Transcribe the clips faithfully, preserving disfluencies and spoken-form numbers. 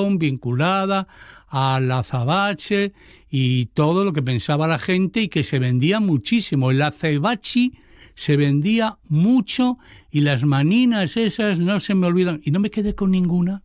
religión vinculada al azabache y todo lo que pensaba la gente, y que se vendía muchísimo. El azabache se vendía mucho y las maninas esas no se me olvidan. Y no me quedé con ninguna.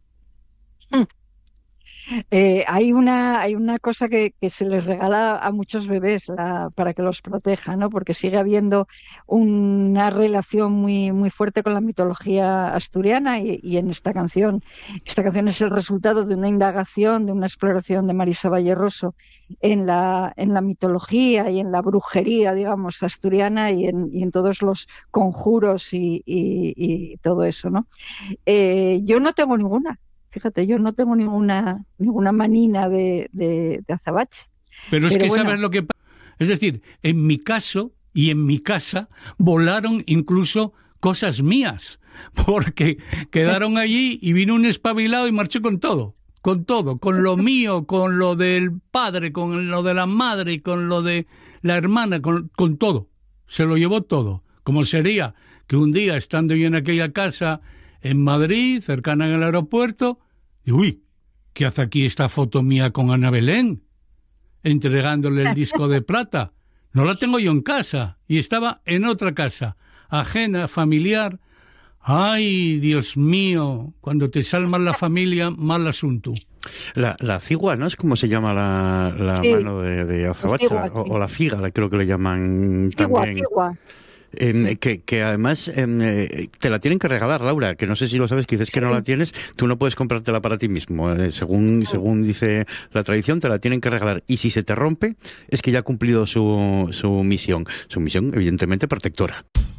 Eh, hay una, hay una cosa que, que se les regala a muchos bebés la- para que los proteja, ¿no? Porque sigue habiendo una relación muy, muy fuerte con la mitología asturiana y, y en esta canción. Esta canción es el resultado de una indagación, de una exploración de Marisa Valleroso en la, en la mitología y en la brujería, digamos, asturiana y en, y en todos los conjuros y, y- y todo eso, ¿no? Eh, yo no tengo ninguna. Fíjate, yo no tengo ninguna, ninguna manina de, de, de azabache. Pero es Pero que bueno, sabes lo que pasa. Es decir, en mi caso y en mi casa volaron incluso cosas mías, porque quedaron allí y vino un espabilado y marchó con todo, con todo, con lo mío, con lo del padre, con lo de la madre y con lo de la hermana, con, con todo. Se lo llevó todo. Como sería que un día, estando yo en aquella casa en Madrid, cercana al aeropuerto, y uy, ¿qué hace aquí esta foto mía con Ana Belén? Entregándole el disco de plata. No la tengo yo en casa, y estaba en otra casa, ajena, familiar. Ay, Dios mío, cuando te salva la familia, mal asunto. La, la cigua, ¿no? Es como se llama la, la sí, mano de, de es azabache, tigua, o, sí. o la figa, creo que le llaman Tigua, también. tigua. Eh, Sí, que, que además eh, te la tienen que regalar, Laura, que no sé si lo sabes, que dices que no la sí. tienes, tú no puedes comprártela para ti mismo. Eh, según, según dice la tradición, te la tienen que regalar. Y si se te rompe, es que ya ha cumplido su, su misión. Su misión, evidentemente, protectora.